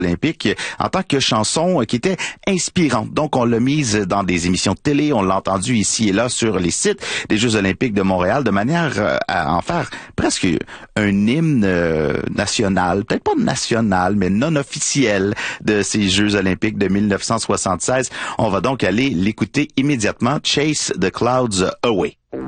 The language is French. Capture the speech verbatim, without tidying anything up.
olympique en tant que chanson qui était inspirante. Donc, on l'a mise dans des émissions de télé, on l'a entendue ici et là sur les sites des Jeux olympiques de Montréal de manière à en faire presque un hymne national, peut-être pas national, mais non officiel de ces Jeux olympiques de mille neuf cent soixante-seize. On va donc aller l'écouter immédiatement, Chase the Clouds Away.